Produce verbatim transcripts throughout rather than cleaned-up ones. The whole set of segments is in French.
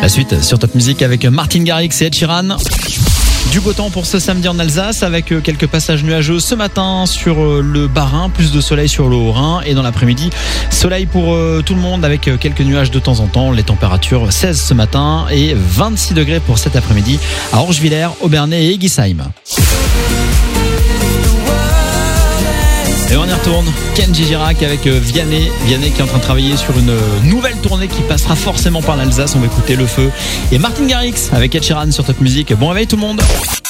La suite sur Top Music avec Martin Garrix et Ed Sheeran. Du beau temps pour ce samedi en Alsace avec quelques passages nuageux ce matin sur le Bas-Rhin, plus de soleil sur le Haut-Rhin et dans l'après-midi, soleil pour tout le monde avec quelques nuages de temps en temps. Les températures seize ce matin et vingt-six degrés pour cet après-midi à Orgevillers, Obernai et Eguisheim. Et on y retourne, Kenji Girac avec Vianney, Vianney qui est en train de travailler sur une nouvelle tournée qui passera forcément par l'Alsace. On va écouter Le Feu et Martin Garrix avec Ed Sheeran sur Top Music. Bon réveil tout le monde.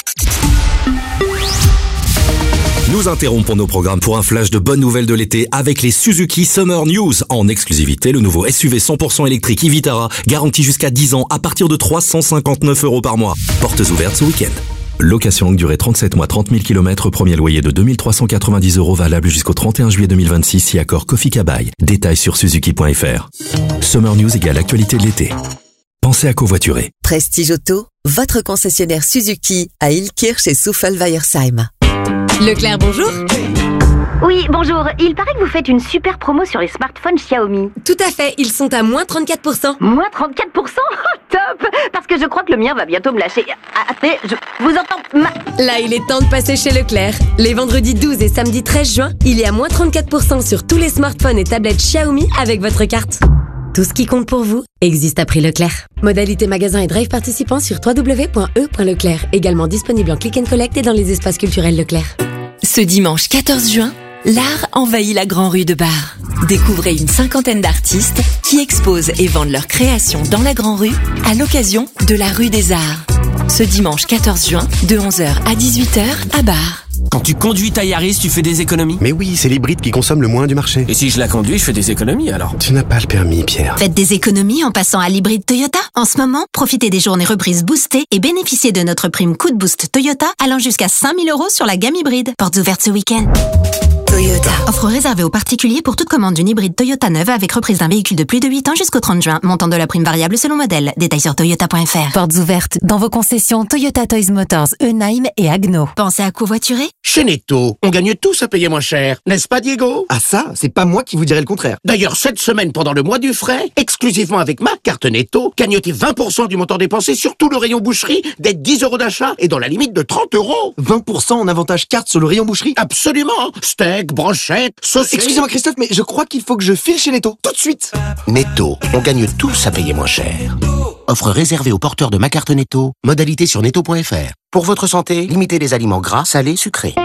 Nous interrompons nos programmes pour un flash de bonnes nouvelles de l'été avec les Suzuki Summer News. En exclusivité, le nouveau S U V cent pour cent électrique e-Vitara, garanti jusqu'à dix ans à partir de trois cent cinquante-neuf euros par mois. Portes ouvertes ce week-end. Location longue durée trente-sept mois, trente mille kilomètres, premier loyer de deux mille trois cent quatre-vingt-dix euros valable jusqu'au trente et un juillet deux mille vingt-six si accord Kofi Kabai. Détails sur suzuki point f r. Summer News égale actualité de l'été. Pensez à covoiturer. Prestige Auto, votre concessionnaire Suzuki à Ilkirch et Souffle-Weiersheim. Leclerc, bonjour. Oui, bonjour. Il paraît que vous faites une super promo sur les smartphones Xiaomi. Tout à fait, ils sont à moins trente-quatre pour cent. Moins trente-quatre pour cent oh, top. Parce que je crois que le mien va bientôt me lâcher. Attendez, je vous entends ma... Là, il est temps de passer chez Leclerc. Les vendredis douze et samedi treize juin, il y a moins trente-quatre pour cent sur tous les smartphones et tablettes Xiaomi avec votre carte. Tout ce qui compte pour vous existe à prix Leclerc. Modalité magasin et drive participants sur w w w point e point leclerc. Également disponible en click and collect et dans les espaces culturels Leclerc. Ce dimanche quatorze juin, l'art envahit la Grand Rue de Bar. Découvrez une cinquantaine d'artistes qui exposent et vendent leurs créations dans la Grand Rue à l'occasion de la Rue des Arts. Ce dimanche quatorze juin, de onze heures à dix-huit heures à Bar. Quand tu conduis ta Yaris, tu fais des économies? Mais oui, c'est l'hybride qui consomme le moins du marché. Et si je la conduis, je fais des économies alors? Tu n'as pas le permis, Pierre. Faites des économies en passant à l'hybride Toyota. En ce moment, profitez des journées reprises boostées et bénéficiez de notre prime coup de boost Toyota allant jusqu'à cinq mille euros sur la gamme hybride. Portes ouvertes ce week-end. Toyota. Offre réservée aux particuliers pour toute commande d'une hybride Toyota neuve avec reprise d'un véhicule de plus de huit ans jusqu'au trente juin. Montant de la prime variable selon modèle. Détails sur toyota point f r. Portes ouvertes dans vos concessions Toyota Toys Motors, Eenheim et Agno. Pensez à covoiturer? Chez Netto, on gagne tous à payer moins cher. N'est-ce pas, Diego? Ah ça, c'est pas moi qui vous dirais le contraire. D'ailleurs, cette semaine, pendant le mois du frais, exclusivement avec ma carte Netto, gagnotez vingt pour cent du montant dépensé sur tout le rayon boucherie, dès dix euros d'achat et dans la limite de trente euros. vingt pour cent en avantage carte sur le rayon boucherie? Absolument. Steak, brochette, saucisse. Excusez-moi Christophe, mais je crois qu'il faut que je file chez Netto, tout de suite. Netto, on gagne tous à payer moins cher. Offre réservée aux porteurs de ma carte Netto. Modalité sur netto point f r. Pour votre santé, limitez les aliments gras, salés, sucrés.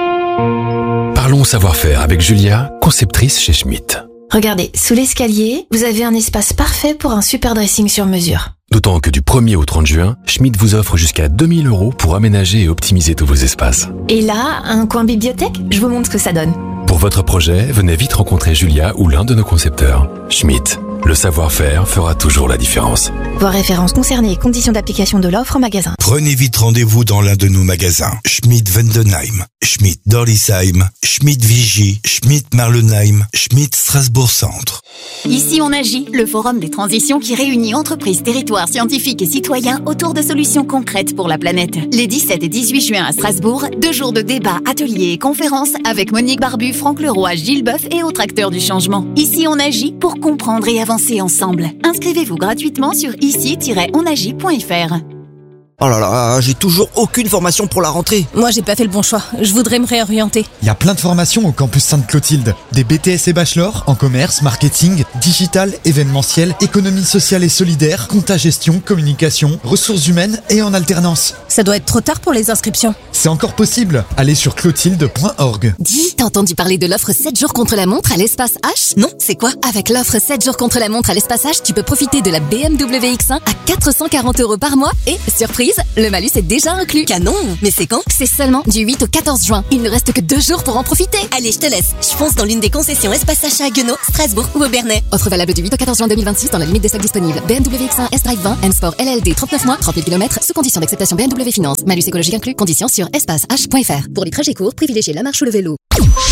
Parlons savoir-faire avec Julia, conceptrice chez Schmitt. Regardez, sous l'escalier, vous avez un espace parfait pour un super dressing sur mesure. D'autant que du premier au trente juin, Schmitt vous offre jusqu'à deux mille euros pour aménager et optimiser tous vos espaces. Et là, un coin bibliothèque? Je vous montre ce que ça donne. Pour votre projet, venez vite rencontrer Julia ou l'un de nos concepteurs. Schmitt, le savoir-faire fera toujours la différence. Voir références concernées et conditions d'application de l'offre en magasin. Prenez vite rendez-vous dans l'un de nos magasins. Schmitt Vendenheim, Schmitt Dorlisheim, Schmitt Vigy, Schmitt Marlenheim, Schmitt Strasbourg Centre. Ici on agit, le forum des transitions qui réunit entreprises, territoires, scientifiques et citoyens autour de solutions concrètes pour la planète. Les dix-sept et dix-huit juin à Strasbourg, deux jours de débats, ateliers et conférences avec Monique Barbu, Franck Leroy, Gilles Boeuf et autres acteurs du changement. Ici on agit pour comprendre et avancer ensemble. Inscrivez-vous gratuitement sur ici tiret on agit point f r. Oh là là, j'ai toujours aucune formation pour la rentrée. Moi, j'ai pas fait le bon choix. Je voudrais me réorienter. Il y a plein de formations au campus Sainte-Clotilde. Des B T S et bachelor en commerce, marketing, digital, événementiel, économie sociale et solidaire, compta gestion, communication, ressources humaines et en alternance. Ça doit être trop tard pour les inscriptions. C'est encore possible. Allez sur clotilde point org. Dis, t'as entendu parler de l'offre sept jours contre la montre à l'espace H? Non, c'est quoi? Avec l'offre sept jours contre la montre à l'espace H, tu peux profiter de la B M W X un à quatre cent quarante euros par mois et, surprise, le malus est déjà inclus. Canon! Mais c'est quand? C'est seulement du huit au quatorze juin. Il ne reste que deux jours pour en profiter. Allez, je te laisse. Je fonce dans l'une des concessions Espace Achat à Guenot, Strasbourg ou Obernai. Offre valable du huit au quatorze juin deux mille vingt-six dans la limite des stocks disponibles. B M W X un S-Drive vingt, M-Sport L L D trente-neuf mois, trente mille kilomètres, sous condition d'acceptation B M W Finance. Malus écologique inclus. Conditions sur espace h point f r. Pour les trajets courts, privilégiez la marche ou le vélo.